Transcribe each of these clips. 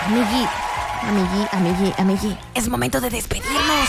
Amigui, es momento de despedirnos.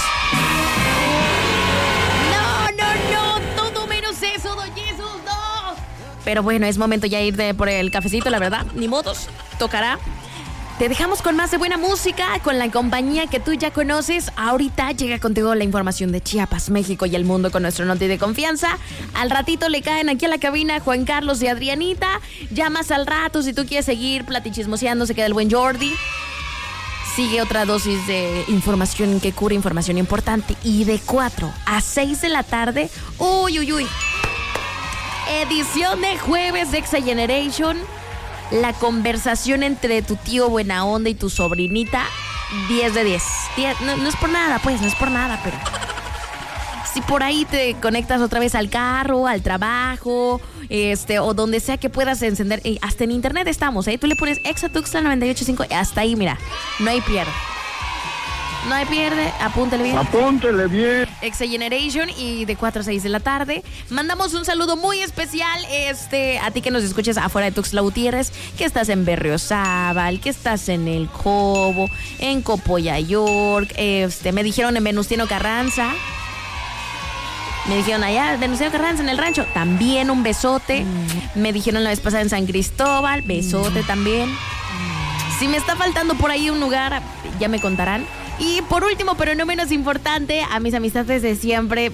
No, todo menos eso, don Jesús, no. Pero bueno, es momento ya ir por el cafecito, la verdad, ni modos, tocará. Te dejamos con más de buena música, con la compañía que tú ya conoces. Ahorita llega contigo la información de Chiapas, México y el mundo con nuestro noti de confianza. Al ratito le caen aquí a la cabina Juan Carlos y Adrianita. Ya más al rato, si tú quieres seguir platichismoseando, se queda el buen Jordi. Sigue otra dosis de información que cura, información importante. Y de 4 a 6 de la tarde, uy. Edición de jueves de Exa Generation. La conversación entre tu tío buena onda y tu sobrinita, 10 de 10. No es por nada, pues, no es por nada, pero si por ahí te conectas otra vez al carro, al trabajo, o donde sea que puedas encender, hasta en internet estamos, tú le pones Exa Tuxtla 98.5, hasta ahí, mira, no hay pierde. No hay pierde, apúntele bien. Exa Generation y de 4 a 6 de la tarde. Mandamos un saludo muy especial a ti que nos escuches afuera de Tuxtla Gutiérrez, que estás en Berriozábal, que estás en El Cobo, en Copolla York, me dijeron en Venustiano Carranza. Me dijeron allá, Venustiano Carranza, en el rancho, también un besote. Me dijeron la vez pasada en San Cristóbal, besote también. Si me está faltando por ahí un lugar, ya me contarán. Y por último, pero no menos importante, a mis amistades de siempre,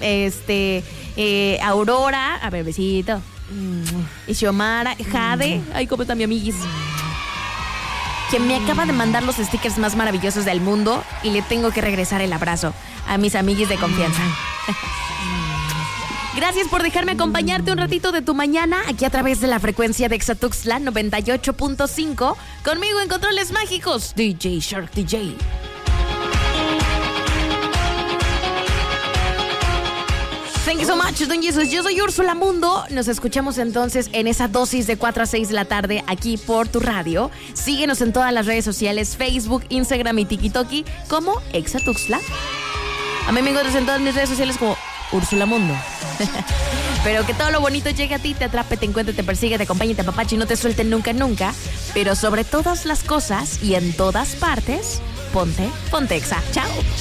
Aurora, a ver, besito. Y Xiomara, Jade, ay, cómo está mi amiguis. Que me acaba de mandar los stickers más maravillosos del mundo y le tengo que regresar el abrazo a mis amiguis de confianza. Gracias por dejarme acompañarte un ratito de tu mañana aquí a través de la frecuencia de Exa Tuxtla 98.5. Conmigo en Controles Mágicos, DJ Shark DJ. Thank you so much, don Jesus. Yo soy Úrsula Mundo. Nos escuchamos entonces en esa dosis de 4 a 6 de la tarde aquí por tu radio. Síguenos en todas las redes sociales, Facebook, Instagram y TikTok como Exa Tuxtla. A mí me encuentras en todas mis redes sociales como Úrsula Mundo. Pero que todo lo bonito llegue a ti, te atrape, te encuentre, te persigue, te acompañe, te apapache y no te suelte nunca. Pero sobre todas las cosas y en todas partes, ponte Exa. Chao.